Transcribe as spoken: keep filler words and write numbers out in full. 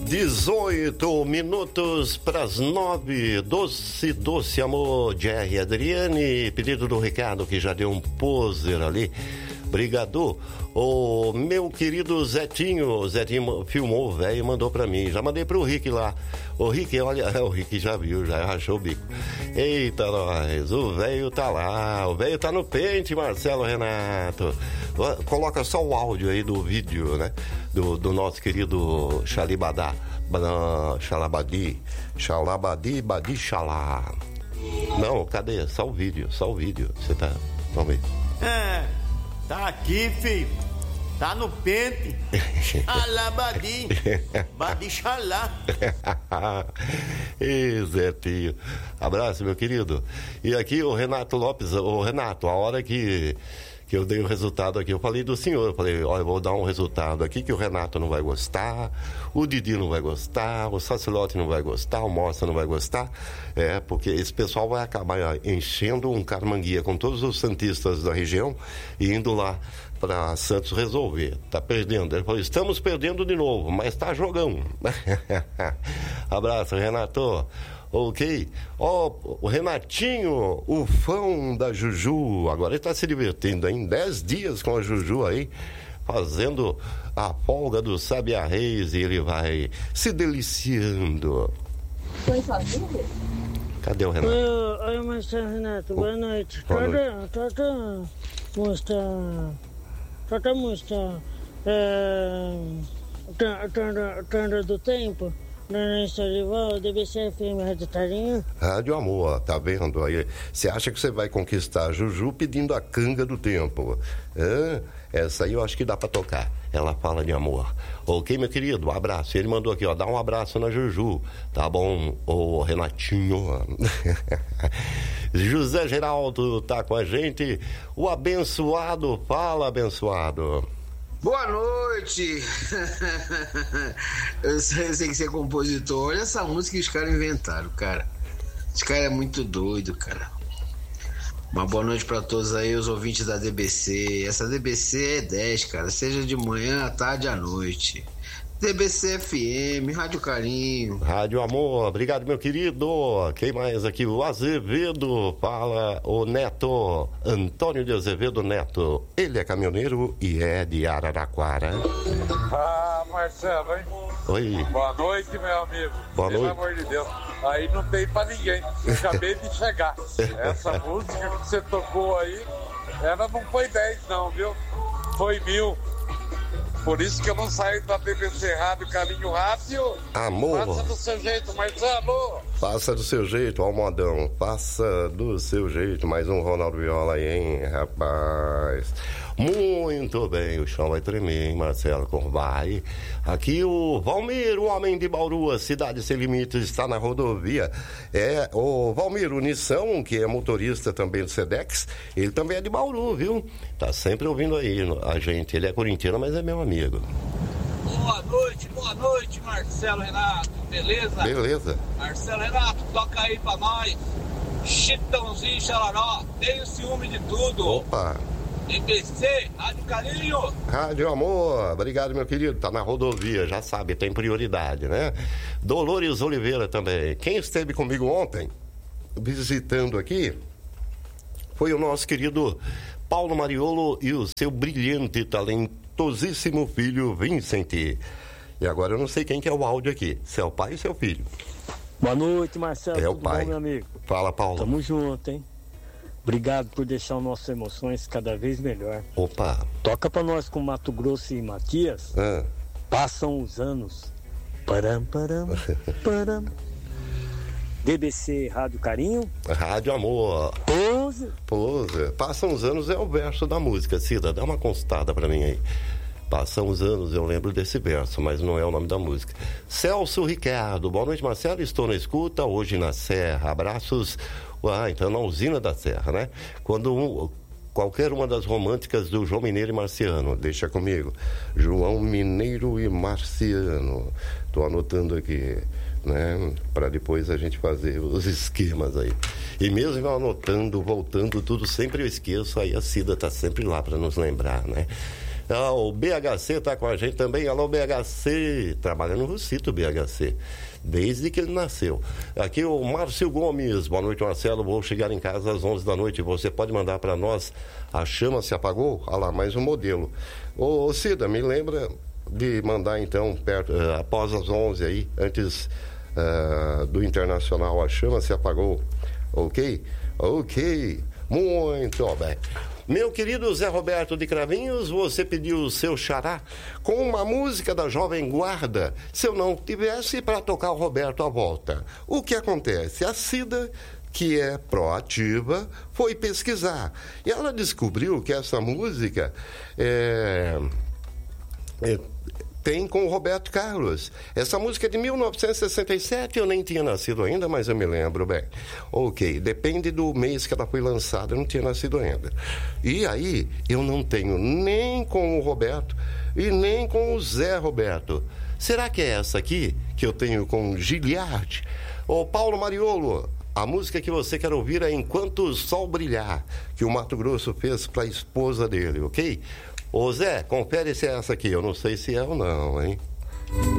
dezoito minutos para as nove. Doce, doce amor, Jerry Adriane. Pedido do Ricardo, que já deu um poser ali. Obrigado. O meu querido Zetinho, o Zetinho filmou o velho e mandou pra mim. Já mandei pro Rick lá. O Rick, olha, o Rick já viu, já rachou o bico. Eita, nós, o velho tá lá. O velho tá no pente, Marcelo Renato. Coloca só o áudio aí do vídeo, né? Do, do nosso querido Xalibadá. Xalabadi. Xalabadi, badi, xalá. Não, cadê? Só o vídeo, só o vídeo. Você tá. Vamos ver. É. Tá aqui, filho. Tá no pente. Alabadi. Badixalá. Ê, Zetinho. Abraço, meu querido. E aqui o Renato Lopes. Ô, Renato, a hora que, que eu dei o resultado aqui, eu falei do senhor. Eu falei, olha, eu vou dar um resultado aqui que o Renato não vai gostar, o Didi não vai gostar, o Sacilote não vai gostar, o Moça não vai gostar. É, porque esse pessoal vai acabar enchendo um carmanguia com todos os santistas da região e indo lá para Santos resolver. Tá perdendo. Ele falou, estamos perdendo de novo, mas tá jogão. Abraço, Renato. Ok. Ó, oh, o Renatinho, o fã da Juju, agora ele tá se divertindo, hein? Dez dias com a Juju aí, fazendo a folga do Sabiá Reis, e ele vai se deliciando. Foi sozinho? Cadê o Renato? Oi, oi, Marcelo Renato, boa noite. Toda, toda música, toda música, é, toda, toda do tempo, na Estadual, D B C F M, Rádio Carinho. Rádio Amor, tá vendo? Aí, você acha que você vai conquistar a Juju pedindo a canga do tempo? Hã? Essa aí eu acho que dá pra tocar. Ela fala de amor. Ok, meu querido, um abraço. Ele mandou aqui, ó, dá um abraço na Juju. Tá bom, ô Renatinho. José Geraldo tá com a gente. O abençoado, fala, abençoado. Boa noite. eu, sei, eu sei que você é compositor. Olha essa música que os caras inventaram, cara. Esse cara é muito doido, cara. Uma boa noite pra todos aí, os ouvintes da D B C. Essa D B C é dez, cara. Seja de manhã, à tarde, à noite. D B C F M, Rádio Carinho. Rádio Amor, obrigado, meu querido. Quem mais aqui? O Azevedo, fala o Neto, Antônio de Azevedo Neto. Ele é caminhoneiro e é de Araraquara. Ah, Marcelo, hein? Oi. Boa noite, meu amigo. Boa Pelo noite. amor de Deus. Aí não tem pra ninguém. Acabei de chegar. Essa música que você tocou aí, ela não foi dez não, viu? Foi mil. Por isso que eu não saio da B B C Rádio Caminho Rádio. Amor. Faça do seu jeito, Marcelo. Faça do seu jeito, ó, modão. Faça do seu jeito. Mais um Ronaldo Viola aí, hein, rapaz. Muito bem, o chão vai tremer, hein, Marcelo? Vai. Aqui o Valmir, o homem de Bauru, a cidade sem limites, está na rodovia. É o Valmir, o Nissan, que é motorista também do Sedex, ele também é de Bauru, viu? Tá sempre ouvindo aí a gente. Ele é corintiano, mas é meu amigo. Boa noite, boa noite, Marcelo Renato, beleza? Beleza. Marcelo Renato, toca aí pra nós. Chitãozinho, xalaró, tenho ciúme de tudo. Opa. D B C, Rádio Carinho. Rádio Amor, obrigado, meu querido. Tá na rodovia, já sabe, tem prioridade, né? Dolores Oliveira também. Quem esteve comigo ontem, visitando aqui, foi o nosso querido Paulo Mariolo e o seu brilhante, talentosíssimo filho Vincent. E agora eu não sei quem que é o áudio aqui, se é o pai ou se é o filho. Boa noite, Marcelo. É Tudo o pai. bom, meu amigo? Fala, Paulo. Tamo junto, hein? Obrigado por deixar nossas emoções cada vez melhor. Opa. Toca pra nós com Mato Grosso e Matias. Ah. Passam os anos. Param, param, param. D B C Rádio Carinho. Rádio Amor. Pose. Pose. Passam os anos é o verso da música, Cida. Dá uma consultada pra mim aí. Passam os anos, eu lembro desse verso, mas não é o nome da música. Celso Ricardo. Boa noite, Marcelo. Estou na escuta, hoje na Serra. Abraços. Ah, então na usina da Serra, né? Quando um, qualquer uma das românticas do João Mineiro e Marciano, deixa comigo. João Mineiro e Marciano. Tô anotando aqui, né? Para depois a gente fazer os esquemas aí. E mesmo eu anotando, voltando, tudo, sempre eu esqueço, aí a Cida tá sempre lá para nos lembrar, né? Ah, o B H C tá com a gente também. Alô, B H C. Trabalha no Rosito, B H C. Desde que ele nasceu. Aqui o Márcio Gomes. Boa noite, Marcelo. Vou chegar em casa às onze da noite. Você pode mandar para nós A Chama Se Apagou? Ah lá, mais um modelo. Ô, ô Cida, me lembra de mandar então, perto, uh, após as onze aí, antes uh, do Internacional, A Chama Se Apagou. Ok? Ok. Muito bem. Meu querido Zé Roberto de Cravinhos, você pediu o seu xará com uma música da Jovem Guarda. Se eu não tivesse para tocar o Roberto à volta. O que acontece? A Cida, que é proativa, foi pesquisar. E ela descobriu que essa música é, é, tem com o Roberto Carlos. Essa música é de mil novecentos e sessenta e sete, eu nem tinha nascido ainda, mas eu me lembro bem. Ok, depende do mês que ela foi lançada, eu não tinha nascido ainda. E aí, eu não tenho nem com o Roberto e nem com o Zé Roberto. Será que é essa aqui que eu tenho com o Giliard? Ô, Paulo Mariolo, a música que você quer ouvir é Enquanto o Sol Brilhar, que o Mato Grosso fez para a esposa dele, ok? Ô Zé, confere se é essa aqui, eu não sei se é ou não, hein?